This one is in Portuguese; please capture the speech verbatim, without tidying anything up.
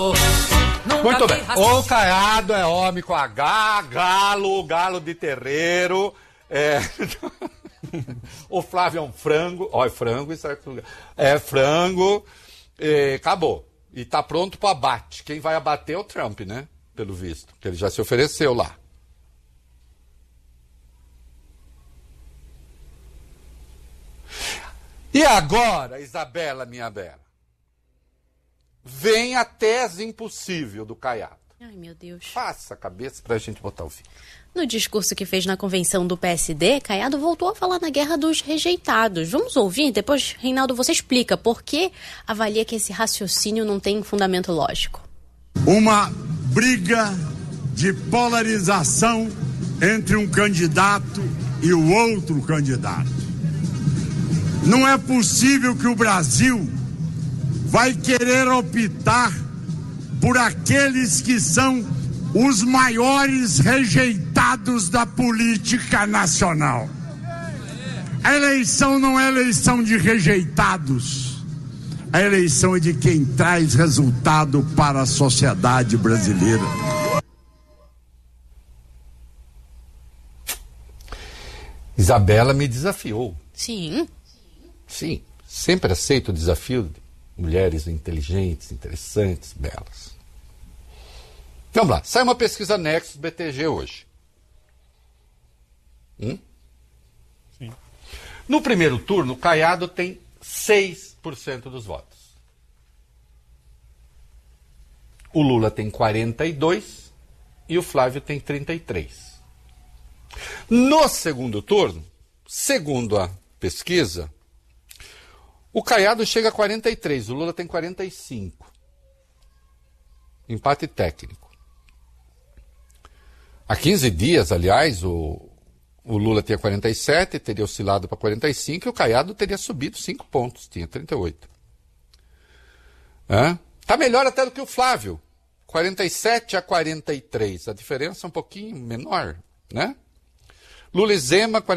Muito bem. O Caiado é homem com H, galo, galo de terreiro. É... o Flávio é um frango. Ó, é frango em certo lugar. É frango. E acabou. E tá pronto pro abate. Quem vai abater é o Trump, né? Pelo visto. Que ele já se ofereceu lá. E agora, Isabela, minha bela, vem a tese impossível do Caiado. Ai, meu Deus. Faça a cabeça pra gente botar o vídeo. No discurso que fez na convenção do P S D, Caiado voltou a falar na guerra dos rejeitados. Vamos ouvir? Depois, Reinaldo, você explica por que avalia que esse raciocínio não tem fundamento lógico. Uma briga de polarização entre um candidato e o outro candidato. Não é possível que o Brasil vai querer optar por aqueles que são os maiores rejeitados da política nacional. A eleição não é eleição de rejeitados. A eleição é de quem traz resultado para a sociedade brasileira. Isabela me desafiou. Sim. Sim, sempre aceito o desafio de mulheres inteligentes, interessantes, belas. Vamos lá, sai uma pesquisa Nexus B T G hoje. Hum? Sim. No primeiro turno, o Caiado tem seis por cento dos votos. O Lula tem quarenta e dois por cento e o Flávio tem trinta e três por cento. No segundo turno, segundo a pesquisa, o Caiado chega a quarenta e três, o Lula tem quarenta e cinco. Empate técnico. Há quinze dias, aliás, o, o Lula tinha quarenta e sete, teria oscilado para quarenta e cinco, e o Caiado teria subido cinco pontos, tinha trinta e oito. Está melhor até do que o Flávio. quarenta e sete a quarenta e três. A diferença é um pouquinho menor, né? Lula e Zema,